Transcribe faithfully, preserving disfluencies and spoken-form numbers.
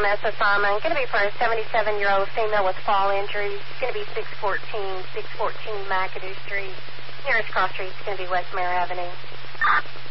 Vanessa Simon. Going to be for a seventy-seven-year-old female with fall injuries. It's going to be six fourteen, six fourteen McAdoo Street. Nearest cross street is going to be West Mare Avenue.